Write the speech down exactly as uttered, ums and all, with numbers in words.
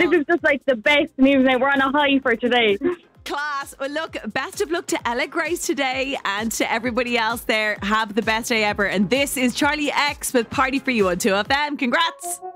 this is just like the best news now. We're on a high for today. Class. Well, look, best of luck to Ella Grace today, and to everybody else there. Have the best day ever. And this is Charlie X with Party For You on two F M. Congrats.